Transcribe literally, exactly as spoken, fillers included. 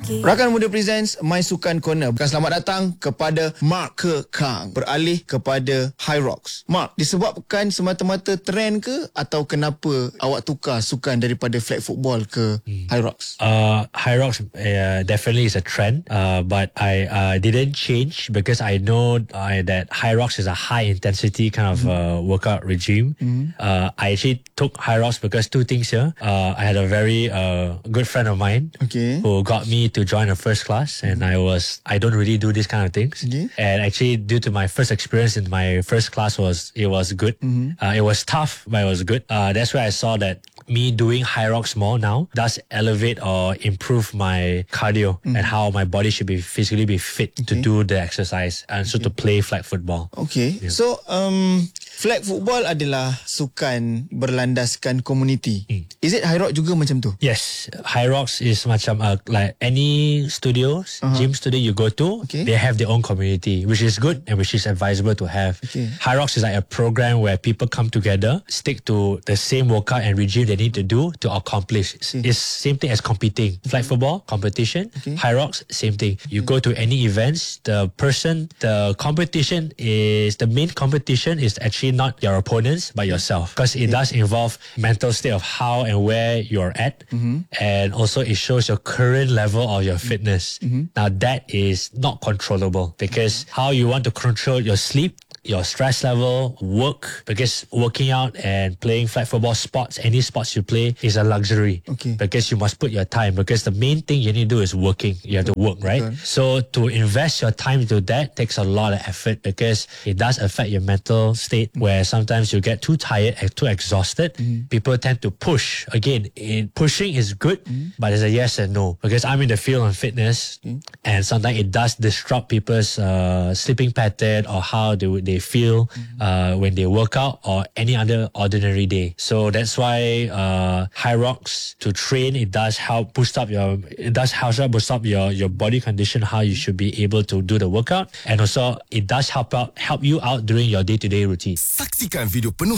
Rakan Muda Presents My Sukan Corner. Bukan selamat datang kepada Mark Ke Kang. Beralih kepada Hyrox. Mark, disebabkan semata-mata trend ke atau kenapa awak tukar sukan daripada flag football ke hmm. Hyrox? Uh, Hyrox uh, definitely is a trend, uh, but I uh, didn't change because I know uh, that Hyrox is a high intensity kind of uh, workout regime. Mm. Uh, I actually took Hyrox because two things here. Uh, I had a very uh, good friend of mine okay. who got me to join a first class, and I was I don't really do these kind of things. Okay. And actually, due to my first experience in my first class, was it was good. Mm-hmm. Uh, it was tough, but it was good. Uh, that's where I saw that me doing Hyrox more now does elevate or improve my cardio mm-hmm. and how my body should be physically be fit okay. to do the exercise and okay. so to play flag football. Okay. Yeah. So um. Flag football adalah sukan berlandaskan komuniti. Hmm. Is it Hyrox juga macam tu? Yes, Hyrox is macam uh, like any studios, uh-huh. gym studio you go to, okay. they have their own community, which is good and which is advisable to have. Okay. Hyrox is like a program where people come together, stick to the same workout and regime they need to do to accomplish. Okay. It's same thing as competing. Flag football, competition. Okay. Hyrox, same thing. You okay. go to any events, the person, the competition is, the main competition is actually not your opponents but yourself, because it does involve mental state of how and where you're at, mm-hmm. and also it shows your current level of your fitness. Mm-hmm. Now that is not controllable, because how you want to control your sleep, your stress level, work, because working out and playing flag football sports, any sports you play, is a luxury. Okay. Because you must put your time, because the main thing you need to do is working. You have to work, right? Okay. So to invest your time into that takes a lot of effort, because it does affect your mental state, mm-hmm. where sometimes you get too tired and too exhausted. Mm-hmm. People tend to push. Again, in pushing is good, mm-hmm. but it's a yes and no, because I'm in the field on fitness, mm-hmm. and sometimes it does disrupt people's uh, sleeping pattern or how they would they feel mm-hmm. uh, when they work out or any other ordinary day. So that's why uh, Hyrox, to train, it does help boost up your it does help boost up your your body condition, how you should be able to do the workout, and also it does help out help you out during your day-to-day routine. Saksikan video penuh